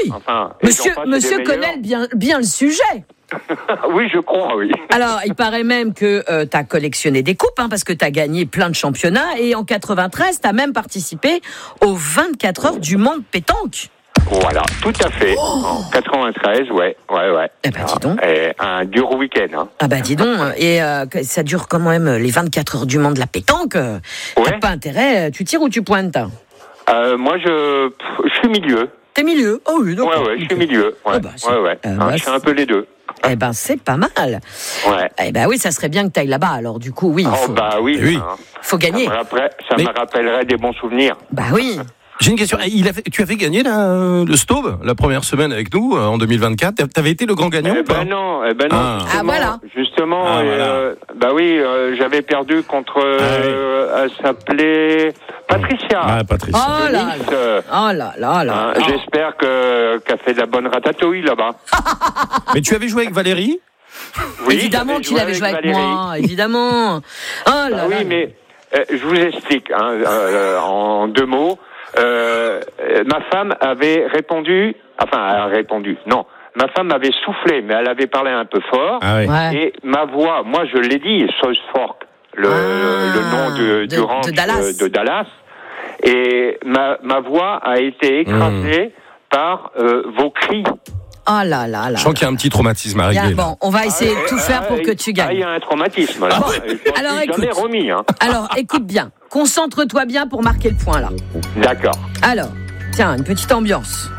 Enfin, Monsieur connaît bien le sujet. Oui, je crois, oui. Alors, il paraît même que tu as collectionné des coupes, parce que tu as gagné plein de championnats. Et en 93, tu as même participé aux 24 heures du Mans de pétanque. Voilà, tout à fait. En 93, ouais. Eh ben, dis donc. Un dur week-end. Hein. Ah bah dis donc. Et ça dure quand même les 24 heures du Mans de la pétanque. T'as pas intérêt. Tu tires ou tu pointes? Moi, je suis milieu. T'es milieu? Oh oui, d'accord. Ouais, je suis milieu. Ouais. Je fais un peu les deux. Eh ben, c'est pas mal. Ouais. Eh ben oui, ça serait bien que t'ailles là-bas. Alors du coup, oui. Oui. Faut gagner. Ça me rappellerait des bons souvenirs. Bah oui. J'ai une question. Tu avais gagné le Staub la première semaine avec nous en 2024. T'avais été le grand gagnant ou pas? Non. Voilà. Justement. Voilà. J'avais perdu contre. Elle s'appelait Patricia. Ah, Patricia. Oh là là. J'espère qu'elle fait de la bonne ratatouille là-bas. Mais tu avais joué avec Valérie? Oui, évidemment qu'il avait joué avec moi. Évidemment. Oh là là. Oui, mais je vous explique en 2 mots. Ma femme avait répondu. Non. Ma femme avait soufflé, mais elle avait parlé un peu fort. Ah oui. Ouais. Et ma voix, moi je l'ai dit, South Fork, le nom du ranch de Dallas. Et ma voix a été écrasée par vos cris. Oh là là là. Je sens qu'il y a un petit traumatisme à régler. Bon, on va essayer de tout faire pour que tu gagnes. Il y a un traumatisme là. Alors écoute. Jamais remis. Alors écoute bien. Concentre-toi bien pour marquer le point là. D'accord. Alors, tiens, une petite ambiance.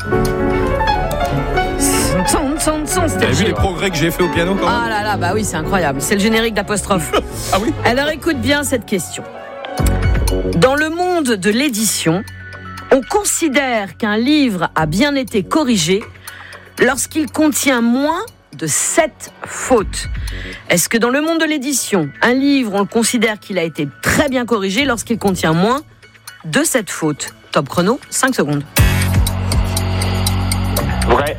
T'as vu les progrès que j'ai fait au piano quand même? Ah là là, bah oui, c'est incroyable. C'est le générique d'apostrophe. Ah oui. Alors écoute bien cette question. Dans le monde de l'édition, on considère qu'un livre a bien été corrigé lorsqu'il contient moins de 7 fautes. Est-ce que dans le monde de l'édition, un livre, on le considère qu'il a été très bien corrigé lorsqu'il contient moins de 7 fautes? Top chrono, 5 secondes. Vrai.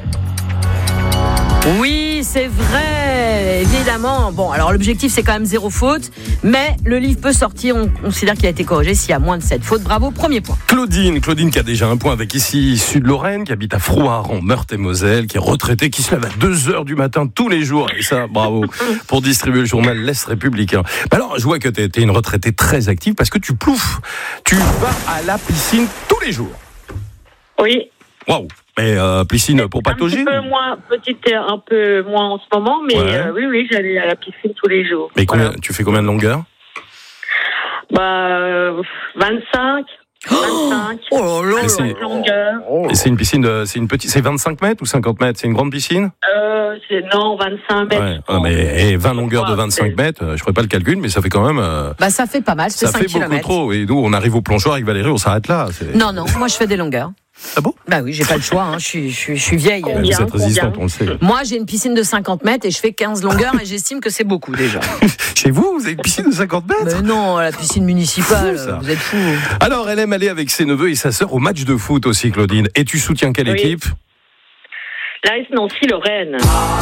Oui, c'est vrai, évidemment. Bon, alors l'objectif, c'est quand même 0 faute, mais le livre peut sortir, on considère qu'il a été corrigé s'il y a moins de 7 fautes. Bravo, premier point. Claudine qui a déjà un point avec ici, Sud-Lorraine, qui habite à Frouard, en Meurthe-et-Moselle, qui est retraitée, qui se lève à 2h du matin tous les jours. Et ça, bravo, pour distribuer le journal L'Est républicain. Alors, je vois que tu es une retraitée très active parce que tu plouffes. Tu vas à la piscine tous les jours. Oui. Waouh. Mais piscine pour patauger? Un peu moins en ce moment, mais oui, j'allais à la piscine tous les jours. Mais tu fais combien de longueur? 25. Oh là là. Longueur. Et c'est une piscine, c'est 25 mètres ou 50 mètres? C'est une grande piscine? Non, 25 mètres. Ouais. Mais 20 longueurs de 25 mètres, je ferai pas le calcul, mais ça fait quand même. Ça fait pas mal, c'est 5 kilomètres. Ça fait beaucoup trop. Et nous, on arrive au plongeoir avec Valérie, on s'arrête là. Non, moi je fais des longueurs. Ah bon? Bah oui, j'ai pas le choix, je suis vieille. Vous êtes résistante, on le sait. Moi, j'ai une piscine de 50 mètres et je fais 15 longueurs et j'estime que c'est beaucoup déjà. Chez vous avez une piscine de 50 mètres? Mais non, la piscine municipale, vous êtes fous. Alors, elle aime aller avec ses neveux et sa sœur au match de foot aussi, Claudine. Et tu soutiens quelle équipe? L'AS Nancy-Lorraine.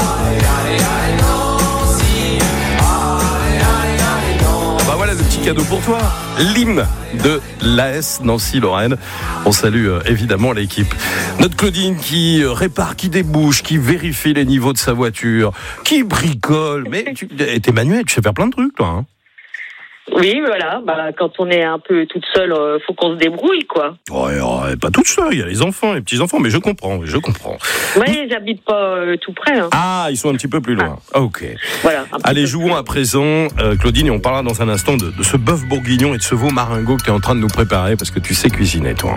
Bah voilà le petit cadeau pour toi, l'hymne de l'AS Nancy-Lorraine. On salue évidemment l'équipe. Notre Claudine qui répare, qui débouche, qui vérifie les niveaux de sa voiture, qui bricole. Mais t'es manuel, tu sais faire plein de trucs toi. Hein. Oui, voilà. Quand on est un peu toute seule, faut qu'on se débrouille, quoi. Ouais, pas toute seule. Il y a les enfants, les petits-enfants, mais je comprends. Oui, j'habite pas tout près. Hein. Ah, ils sont un petit peu plus loin. Ok. Voilà. Allez, jouons à présent, Claudine, et on parlera dans un instant de ce bœuf bourguignon et de ce veau maringot que tu es en train de nous préparer, parce que tu sais cuisiner, toi.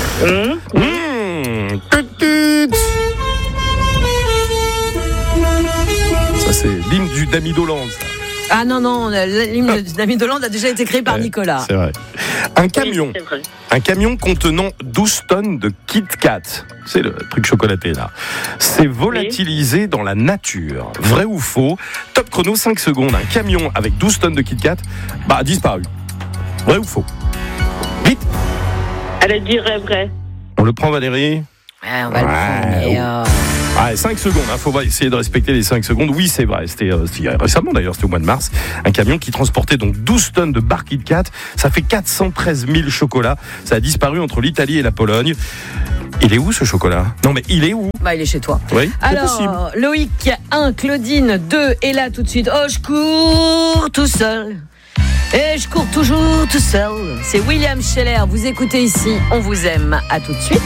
Ça, c'est l'hymne du Damidoland, ça. Ah non, l'hymne d'Ami-Dolande a déjà été créé par Nicolas. C'est vrai. Un camion contenant 12 tonnes de Kit Kat, c'est le truc chocolaté là, c'est volatilisé dans la nature. Vrai ou faux? Top chrono, 5 secondes. Un camion avec 12 tonnes de Kit Kat a disparu. Vrai ou faux? Vite. Elle dirait vrai. On le prend, Valérie? Ouais, on va le prendre, mais... 5 secondes, faut essayer de respecter les 5 secondes. Oui, c'est vrai, c'était récemment d'ailleurs, c'était au mois de mars. Un camion qui transportait donc 12 tonnes de barres Kit Kat. Ça fait 413 000 chocolats. Ça a disparu entre l'Italie et la Pologne. Il est où ce chocolat? Non, mais il est où? Bah, il est chez toi. Oui, c'est Alors, possible. Loïc 1, Claudine 2, et là tout de suite, oh, je cours tout seul. Et je cours toujours tout seul. C'est William Scheller. Vous écoutez ici, on vous aime. À tout de suite.